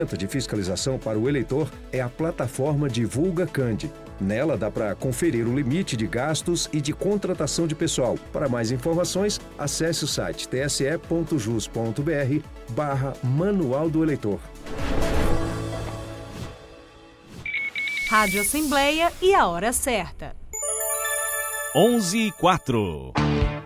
de fiscalização para o eleitor é a plataforma Divulga Cand. Nela dá para conferir o limite de gastos e de contratação de pessoal. Para mais informações, acesse o site tse.jus.br/Manual do Eleitor. Rádio Assembleia e a hora certa. 11:04.